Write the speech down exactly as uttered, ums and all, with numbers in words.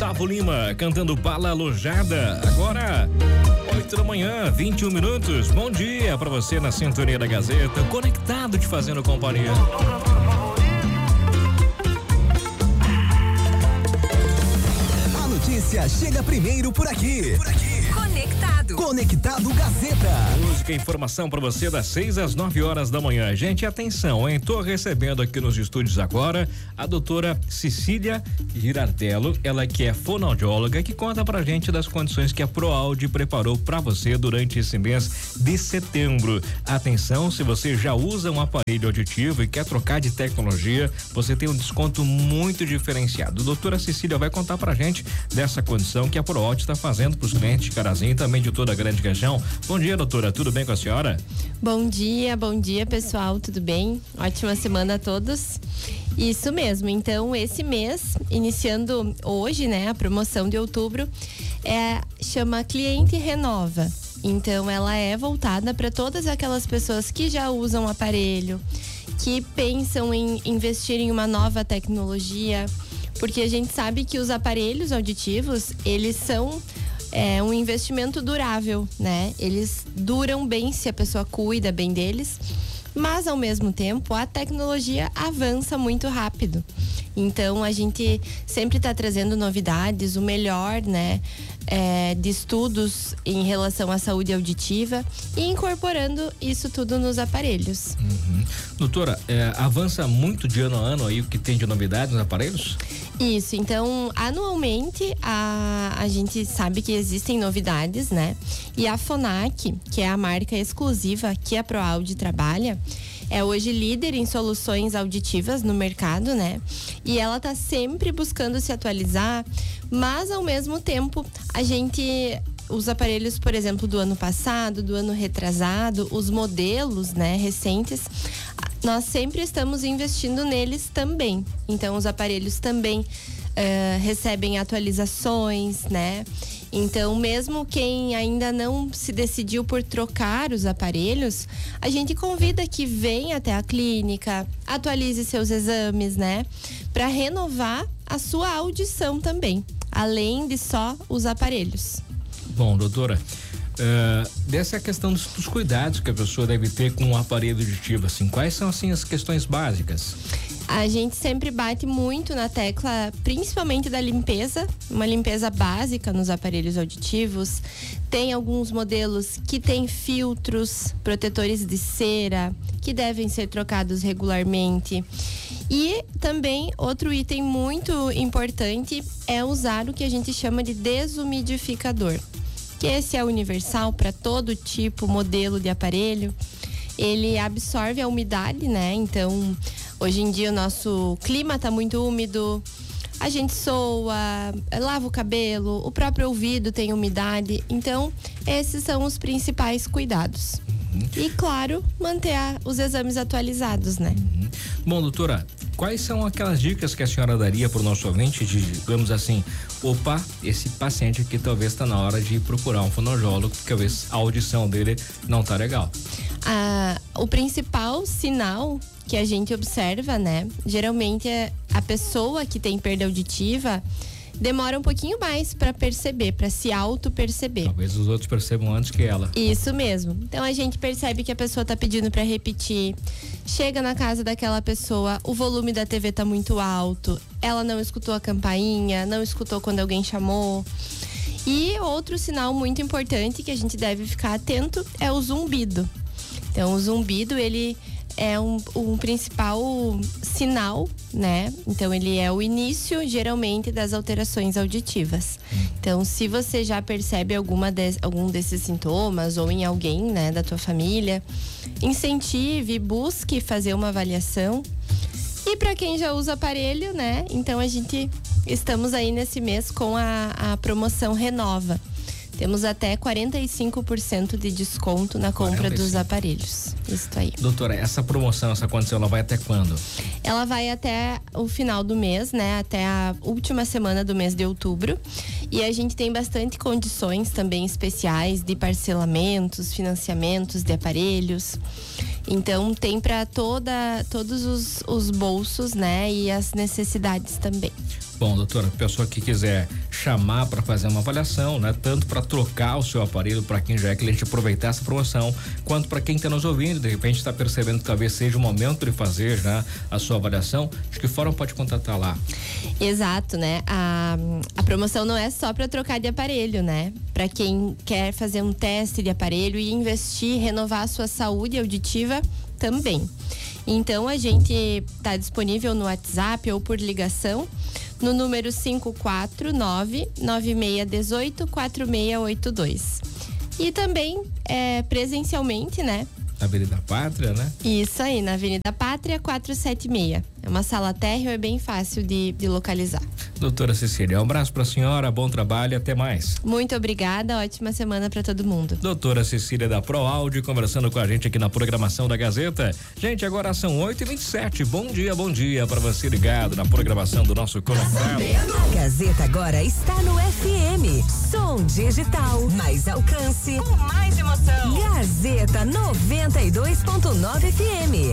Gustavo Lima cantando Bala Alojada. Agora, oito da manhã, vinte e um minutos. Bom dia pra você na sintonia da Gazeta, conectado te fazendo companhia. A notícia chega primeiro por aqui. Por aqui. Conectado. Conectado Gazeta. Música e informação para você das seis às nove horas da manhã. Gente, atenção, hein? Tô recebendo aqui nos estúdios agora a doutora Cecília Girardello, ela que é fonoaudióloga, que conta pra gente das condições que a ProAudio preparou para você durante esse mês de setembro. Atenção, se você já usa um aparelho auditivo e quer trocar de tecnologia, você tem um desconto muito diferenciado. A doutora Cecília vai contar pra gente dessa condição que a ProAudio está fazendo pros clientes de Carazinho e também de toda a grande região. Bom dia, doutora, tudo bem com a senhora? Bom dia, bom dia, pessoal, tudo bem? Ótima semana a todos. Isso mesmo, então esse mês, iniciando hoje, né, a promoção de outubro, é, chama Cliente Renova. Então ela é voltada para todas aquelas pessoas que já usam o aparelho, que pensam em investir em uma nova tecnologia, porque a gente sabe que os aparelhos auditivos, eles são é um investimento durável, né? Eles duram bem se a pessoa cuida bem deles, mas ao mesmo tempo a tecnologia avança muito rápido. Então a gente sempre está trazendo novidades, o melhor, né? É, de estudos em relação à saúde auditiva e incorporando isso tudo nos aparelhos. Uhum. Doutora, é, avança muito de ano a ano aí o que tem de novidades nos aparelhos? Isso, então anualmente a, a gente sabe que existem novidades, né? E a Phonak, que é a marca exclusiva que a ProAudio trabalha, é hoje líder em soluções auditivas no mercado, né? E ela tá sempre buscando se atualizar, mas ao mesmo tempo a gente, os aparelhos, por exemplo, do ano passado, do ano retrasado, os modelos, né, recentes, nós sempre estamos investindo neles também. Então os aparelhos também uh, recebem atualizações, né? Então, mesmo quem ainda não se decidiu por trocar os aparelhos, a gente convida que venha até a clínica, atualize seus exames, né? Para renovar a sua audição também, além de só os aparelhos. Bom, doutora, uh, dessa questão dos, dos cuidados que a pessoa deve ter com o aparelho auditivo, assim, quais são, assim, as questões básicas? A gente sempre bate muito na tecla, principalmente da limpeza, uma limpeza básica nos aparelhos auditivos. Tem alguns modelos que têm filtros, protetores de cera, que devem ser trocados regularmente. E também outro item muito importante é usar o que a gente chama de desumidificador, que esse é universal para todo tipo, modelo de aparelho. Ele absorve a umidade, né? Então, hoje em dia o nosso clima está muito úmido, a gente soa, lava o cabelo, o próprio ouvido tem umidade. Então, esses são os principais cuidados. Uhum. E, claro, manter a, os exames atualizados, né? Uhum. Bom, doutora, quais são aquelas dicas que a senhora daria para o nosso ouvinte de, digamos assim, opa, esse paciente aqui talvez está na hora de procurar um fonoaudiólogo, porque talvez a audição dele não tá legal. Ah, o principal sinal que a gente observa, né? Geralmente é a pessoa que tem perda auditiva demora um pouquinho mais para perceber, para se auto-perceber. Talvez os outros percebam antes que ela. Isso mesmo. Então a gente percebe que a pessoa tá pedindo para repetir. Chega na casa daquela pessoa, o volume da T V tá muito alto, ela não escutou a campainha, não escutou quando alguém chamou. E outro sinal muito importante que a gente deve ficar atento é o zumbido. Então o zumbido, ele é um, um principal sinal, né? Então ele é o início, geralmente, das alterações auditivas. Então, se você já percebe alguma de, algum desses sintomas ou em alguém, né, da tua família, incentive, busque fazer uma avaliação. E para quem já usa aparelho, né? Então a gente estamos aí nesse mês com a, a promoção Renova. Temos até quarenta e cinco por cento de desconto na compra quarenta e cinco dos aparelhos. Isso aí. Doutora, essa promoção, essa condição, ela vai até quando? Ela vai até o final do mês, né? Até a última semana do mês de outubro. E a gente tem bastante condições também especiais de parcelamentos, financiamentos de aparelhos. Então tem para toda todos os, os bolsos, né? E as necessidades também. Bom, doutora, a pessoa que quiser chamar para fazer uma avaliação, né? Tanto para trocar o seu aparelho para quem já é cliente, aproveitar essa promoção, quanto para quem está nos ouvindo, de repente está percebendo que talvez seja o momento de fazer já a sua avaliação, de que forma pode contatar lá? Exato, né? A, a promoção não é só para trocar de aparelho, né? Para quem quer fazer um teste de aparelho e investir, renovar a sua saúde auditiva também. Então a gente está disponível no WhatsApp ou por ligação no número cinco quatro nove, nove seis um oito, quatro seis oito dois. E também é, presencialmente, né? Na Avenida Pátria, né? Isso aí, na Avenida Pátria quatrocentos e setenta e seis. É uma sala térrea, é bem fácil de, de localizar. Doutora Cecília, um abraço para a senhora, bom trabalho e até mais. Muito obrigada, ótima semana para todo mundo. Doutora Cecília da ProAudio conversando com a gente aqui na programação da Gazeta. Gente, agora são oito e vinte e sete. Bom dia, bom dia para você ligado na programação do nosso Conectado. A Gazeta agora está no F M. Som digital, mais alcance, com mais emoção. Gazeta noventa e dois ponto nove F M.